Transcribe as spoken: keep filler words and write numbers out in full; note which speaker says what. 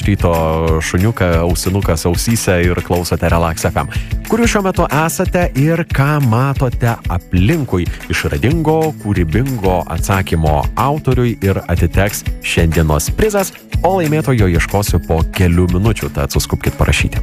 Speaker 1: ryto šuniuką, ausinukas ausyse ir klausote Relax F M. Kur jūs šiuo metu esate ir ką matote aplinkui? Išradingo, kūrybingo atsakymo autoriui ir atiteks šiandienos prizas, o laimėtojo ieškosiu po kelių minučių, tad suskubkit parašyti.